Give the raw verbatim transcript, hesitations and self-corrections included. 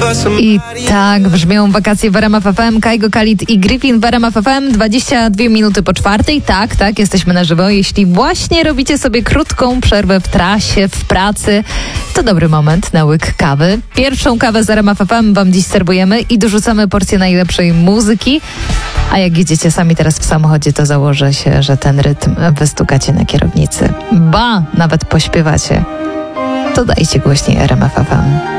I tak brzmią wakacje w R M F F M. Kaigo Khalid i Griffin w R M F F M. dwadzieścia dwie minuty po czwartej. Tak, tak, jesteśmy na żywo. Jeśli właśnie robicie sobie krótką przerwę w trasie, w pracy, to dobry moment na łyk kawy. Pierwszą kawę z R M F F M wam dziś serwujemy i dorzucamy porcję najlepszej muzyki. A jak jedziecie sami teraz w samochodzie, to założę się, że ten rytm wystukacie na kierownicy. Ba, nawet pośpiewacie. To dajcie głośniej R M F F M.